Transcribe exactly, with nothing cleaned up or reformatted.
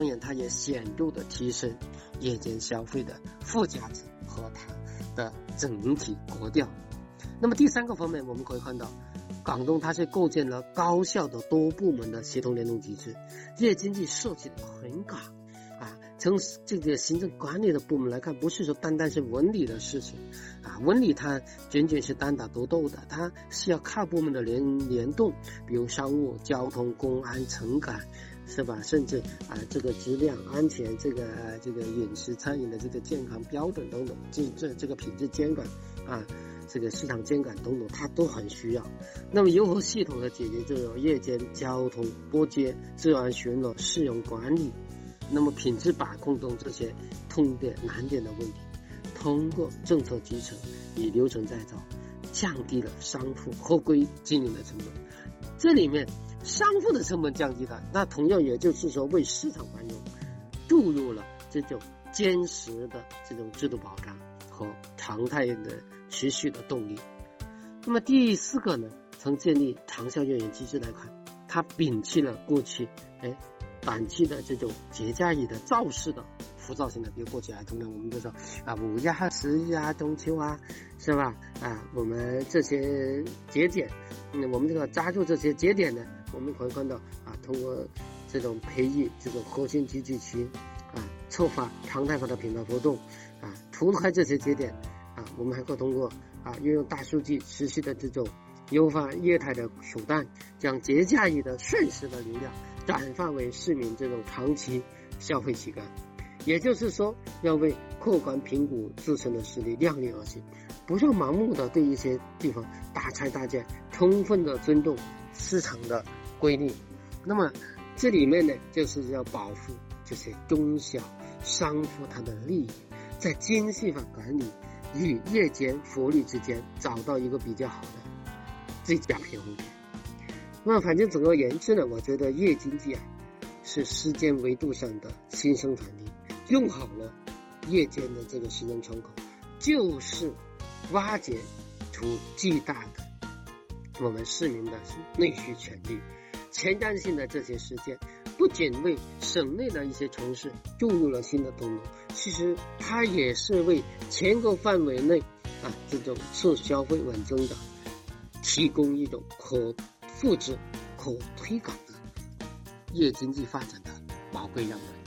然它也显著的提升夜间消费的附加值和它的整体格调。那么第三个方面，我们可以看到广东它是构建了高效的多部门的协同联动机制，夜经济设计的很好啊。从这个行政管理的部门来看，不是说单单是文理的事情啊，文理它仅仅是单打独斗的，它需要跨部门的联联动，比如商务、交通、公安、城管，是吧？甚至啊，这个质量、安全，这个、呃、这个饮食餐饮的这个健康标准等等，这这这个品质监管啊，这个市场监管等等，它都很需要。那么如何系统的解决这种夜间交通拨接、治安巡逻、市容管理，那么品质把控等这些痛点难点的问题，通过政策集成与流程再造，降低了商户合规经营的成本。这里面商户的成本降低了，那同样也就是说为市场繁荣注入了这种坚实的这种制度保障和常态的持续的动力。那么第四个呢，从建立长效月圆机制来看，它摒弃了过去哎短期的这种节假日的造势的浮躁性的，比如过去啊，通常我们都说啊五一啊、十一啊、中秋啊，是吧？啊，我们这些节点，嗯，我们这个抓住这些节点呢，我们可以看到啊，通过这种培育这种核心集聚群啊，策划常态化的品牌活动啊，除开这些节点啊，我们还可以通过啊运用大数据持续的这种优化业态的手段，将节假日的瞬时的流量转化为市民这种长期消费习惯。也就是说，要为客观评估自身的实力，量力而行，不要盲目的对一些地方大拆大建，充分的尊重市场的规律。那么这里面呢，就是要保护这些中小商户它的利益，在精细化管理与夜间福利之间找到一个比较好的最佳平衡点。那么反正总而言之呢，我觉得夜经济啊是时间维度上的新生产力，用好了夜间的这个时间窗口，就是挖掘出巨大的我们市民的内需潜力。前瞻性的这些实践不仅为省内的一些城市注入了新的动力，其实它也是为全国范围内啊这种促消费稳增长提供一种可复制、可推广的夜经济发展的宝贵样本。